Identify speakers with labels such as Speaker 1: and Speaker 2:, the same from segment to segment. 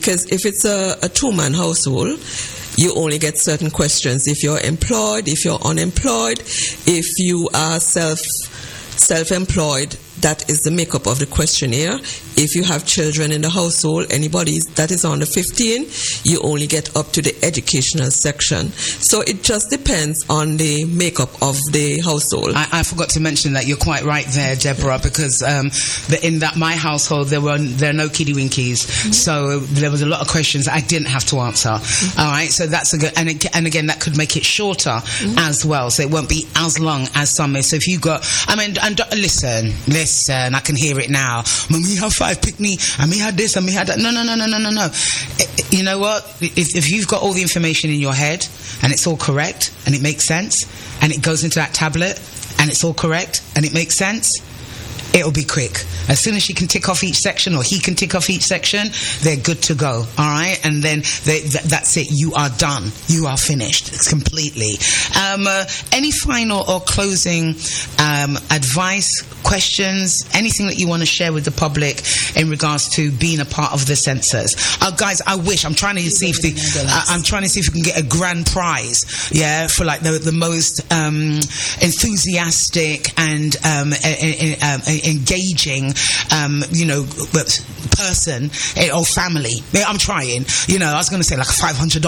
Speaker 1: because if it's a two-man household, you only get certain questions. If you're employed, if you're unemployed, if you are self-employed, that is the makeup of the questionnaire. If you have children in the household, anybody that is under 15, you only get up to the educational section. So it just depends on the makeup of the household.
Speaker 2: I forgot to mention that. You're quite right there, Deborah, because in my household there are no kiddie winkies, so there was a lot of questions I didn't have to answer. All right, so that's a good, and again that could make it shorter as well, so it won't be as long as some. So if you got, listen, I can hear it now. Me have 5 pick me, and me had this, and me had that. No. You know what? If you've got all the information in your head, and it's all correct, and it makes sense, and it goes into that tablet, and it's all correct, and it makes sense, it'll be quick. As soon as she can tick off each section, or he can tick off each section, they're good to go. All right, and then that's it. You are done. You are finished. It's completely. Any final or closing advice, questions, anything that you want to share with the public in regards to being a part of the census? Guys, I'm trying to see if we can get a grand prize, for like the most enthusiastic and engaging person or family. I'm trying. I was going to say like $500.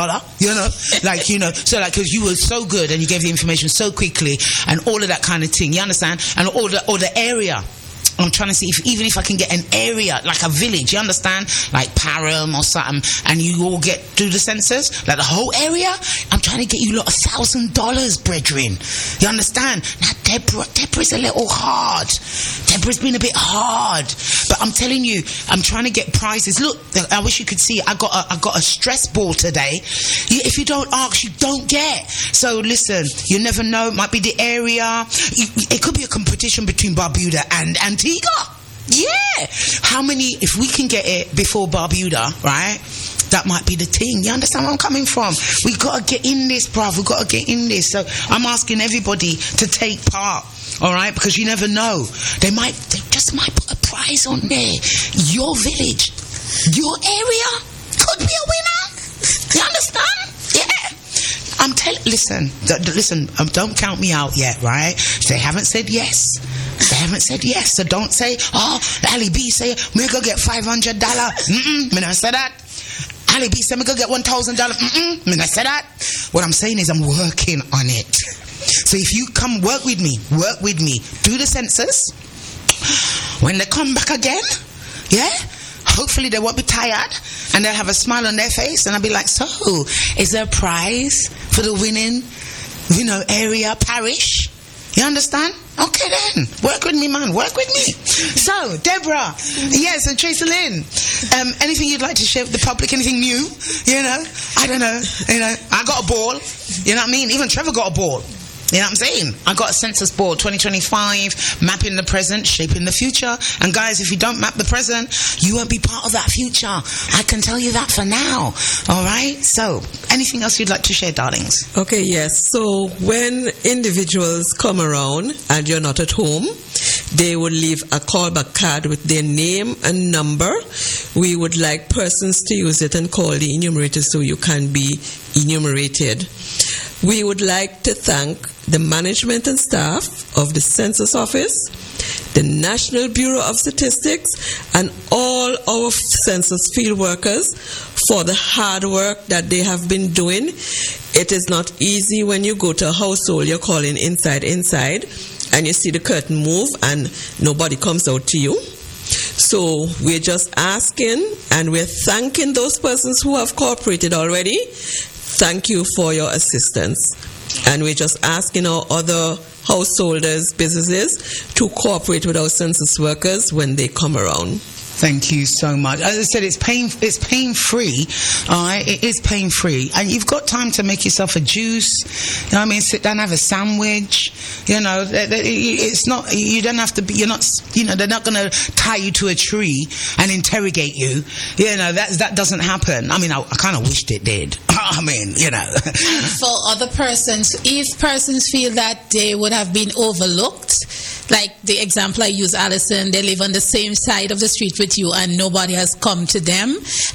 Speaker 2: So like because you were so good and you gave the information so quickly and all of that kind of thing. You understand? And all the area. I'm trying to see if I can get an area, like a village, you understand? Like Parham or something, and you all get through the census, like the whole area. I'm trying to get you lot $1,000, brethren. You understand? Now, Deborah's a little hard. Deborah's been a bit hard. But I'm telling you, I'm trying to get prizes. Look, I wish you could see, I got a stress ball today. If you don't ask, you don't get. So listen, you never know, it might be the area. It could be a competition between Barbuda and Antigua. Yeah. How many, if we can get it before Barbuda, right? That might be the thing. You understand where I'm coming from? We got to get in this, bruv. We got to get in this. So I'm asking everybody to take part. All right? Because you never know. They just might put a prize on there. Your village, your area could be a winner. You understand? Yeah. Listen, don't count me out yet, right? They haven't said yes. So don't say, Ali B say, me go get $500. Me never say that. Ali B say, me go get $1,000. Me never say that. What I'm saying is I'm working on it. So if you come work with me, do the census. When they come back again, hopefully they won't be tired and they'll have a smile on their face, and I'll be like, so, is there a prize for the winning, area, parish? You understand? Okay then, work with me, man. Work with me. So, Deborah, yes, and Tracy Lynn. Anything you'd like to share with the public? Anything new? I don't know. I got a ball. You know what I mean? Even Trevor got a ball. You know what I'm saying? I got a census board 2025, mapping the present, shaping the future. And guys, if you don't map the present, you won't be part of that future. I can tell you that for now. All right? So, anything else you'd like to share, darlings?
Speaker 1: Okay, yes. So, when individuals come around and you're not at home, they would leave a callback card with their name and number. We would like persons to use it and call the enumerator so you can be enumerated. We would like to thank the management and staff of the Census Office, the National Bureau of Statistics, and all our census field workers for the hard work that they have been doing. It is not easy when you go to a household, you're calling inside, and you see the curtain move and nobody comes out to you. So we're just asking and we're thanking those persons who have cooperated already. Thank you for your assistance. And we're just asking our other householders, businesses, to cooperate with our census workers when they come around.
Speaker 2: Thank you so much. As I said, it's pain free. All right, it is pain free, and you've got time to make yourself a juice. You know what I mean? Sit down, have a sandwich. It's not. You don't have to be. You're not. They're not going to tie you to a tree and interrogate you. That doesn't happen. I mean, I kind of wished it did. I mean, And
Speaker 3: for other persons, if persons feel that they would have been overlooked, like the example I use, Alison, they live on the same side of the street with you and nobody has come to them,